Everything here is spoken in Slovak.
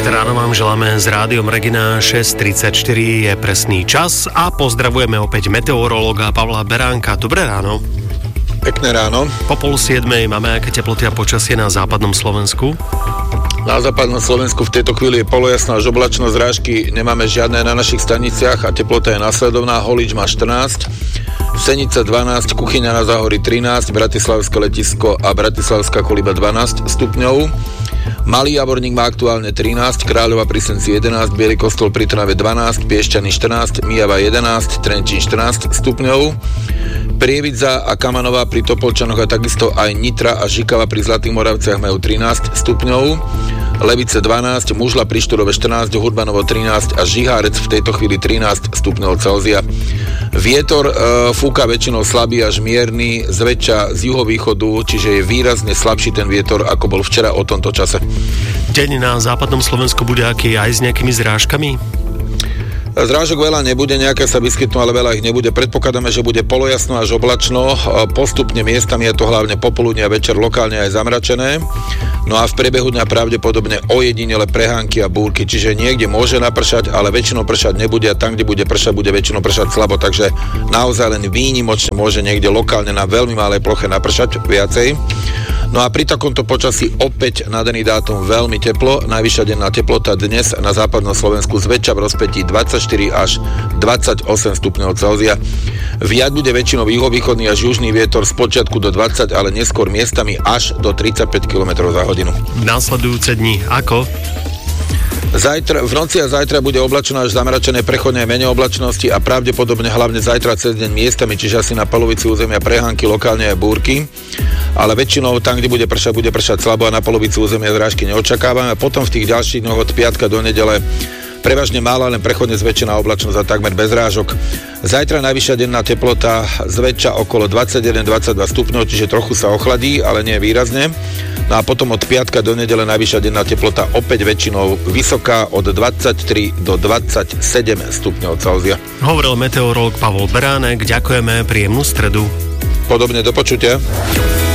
Pekné ráno vám želáme z Rádiom Regina. 6:34 je presný čas a pozdravujeme opäť meteorológa Pavla Beránka. Dobré ráno. Pekné ráno. Po 6:30 máme aké teploty a počasie na západnom Slovensku? Na západnom Slovensku v tejto chvíli je polojasná až oblačno, zrážky nemáme žiadne na našich staniciach a teplota je nasledovná. Holič má 14, Senica 12, Kuchyňa na Záhorí 13, Bratislavské letisko a Bratislavská Koliba 12 stupňov. Malý Javorník má aktuálne 13, Kráľova pri Senci 11, Bielý Kostol pri Trnave 12, Piešťany 14, Myjava 11, Trenčín 14 stupňov. Prievidza a Kamanová pri Topolčanoch a takisto aj Nitra a Žikava pri Zlatých Moravciach majú 13 stupňov. Levice 12, Mužla pri Štúrove 14, Hurbanovo 13 a Žihárec v tejto chvíli 13 stupňov Celzia. Vietor fúka väčšinou slabý až mierny, zväčša z juhovýchodu, čiže je výrazne slabší ten vietor, ako bol včera o tomto čase. Deň na západnom Slovensku bude aký, aj s nejakými zrážkami? Zrážok veľa nebude, nejaké sa vyskytnú, ale veľa ich nebude. Predpokladáme, že bude polojasno až oblačno, postupne miestami je to hlavne popoludne a večer lokálne aj zamračené. No a v priebehu dňa pravdepodobne ojedinele prehánky a búrky, čiže niekde môže napršať, ale väčšinou pršať nebude a tam, kde bude pršať, bude väčšinou pršať slabo, takže naozaj len výnimočne môže niekde lokálne na veľmi malej ploche napršať viacej. No a pri takomto počasí opäť na daný dátum veľmi teplo. Najvyššia denná teplota dnes na západnom Slovensku zväčša v rozpätí 24 až 28 stupňov Celzia. Viac bude väčšinou juhovýchodný až južný vietor z počiatku do 20, ale neskôr miestami až do 35 km za hodinu. Následujúce dni ako? V noci a zajtra bude oblačno až zamračené, prechodne aj menej oblačnosti a pravdepodobne hlavne zajtra cez deň miestami, čiže asi na polovici územia prehánky, lokálne aj búrky. Ale väčšinou tam, kde bude pršať slabo a na polovici územia zrážky neočakávame. A potom v tých ďalších dňoch od piatka do nedele prevažne málo, len prechodne zväčšená oblačnosť a takmer bez rážok. Zajtra najvyššia denná teplota zväčša okolo 21-22 stupňov, čiže trochu sa ochladí, ale nie výrazne. No a potom od piatka do nedele najvyššia denná teplota opäť väčšinou vysoká od 23 do 27 stupňov Celzia. Hovoril meteorológ Pavol Beránek, ďakujeme, príjemnú stredu. Podobne, do počutia.